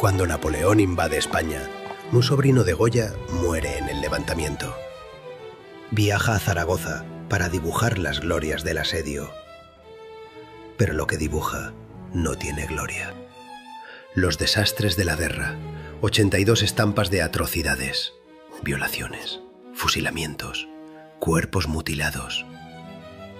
Cuando Napoleón invade España, un sobrino de Goya muere en el levantamiento. Viaja a Zaragoza para dibujar las glorias del asedio. Pero lo que dibuja no tiene gloria. Los desastres de la guerra, 82 estampas de atrocidades, violaciones, fusilamientos, cuerpos mutilados,